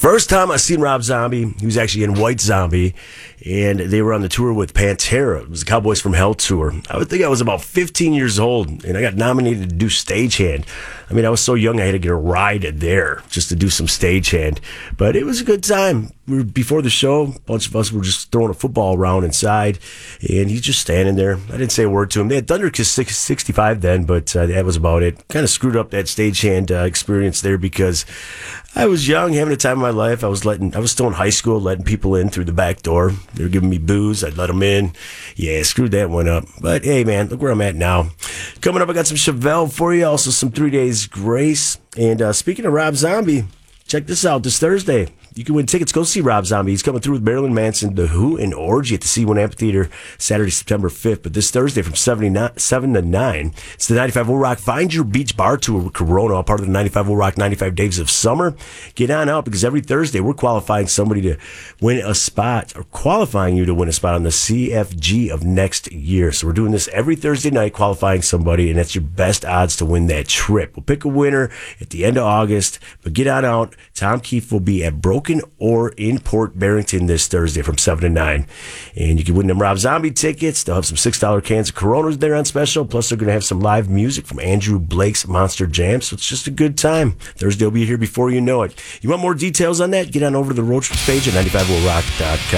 First time I seen Rob Zombie, he was actually in White Zombie, and they were on the tour with Pantera. It was the Cowboys from Hell tour. I would think I was about 15 years old, and I got nominated to do stagehand. I mean, I was so young I had to get a ride there just to do some stagehand. But it was a good time. Before the show, a bunch of us were just throwing a football around inside, and he's just standing there. I didn't say a word to him. They had Thunderkiss 65 then, but that was about it. Kind of screwed up that stagehand experience there because I was young, having a time of my life. I was still in high school, letting people in through the back door. They were giving me booze. I'd let them in. Yeah, screwed that one up. But hey, man, look where I'm at now. Coming up, I got some Chevelle for you. Also, some 3 Days Grace. And speaking of Rob Zombie, check this out. This Thursday, you can win tickets. Go see Rob Zombie. He's coming through with Marilyn Manson, The Who, and Orgy at the C1 Amphitheater Saturday, September 5th. But this Thursday from 7 to 9, it's the 95 Will Rock Find Your Beach Bar Tour with Corona, part of the 95 Will Rock 95 Days of Summer. Get on out because every Thursday we're qualifying somebody to win a spot, or qualifying you to win a spot on the CFG of next year. So we're doing this every Thursday night, qualifying somebody, and that's your best odds to win that trip. We'll pick a winner at the end of August, but get on out. Tom Keefe will be at Broken or in Port Barrington this Thursday from 7 to 9. And you can win them Rob Zombie tickets. They'll have some $6 cans of Coronas there on special. Plus, they're going to have some live music from Andrew Blake's Monster Jam. So it's just a good time. Thursday will be here before you know it. You want more details on that? Get on over to the Road Trips page at 95willrock.com.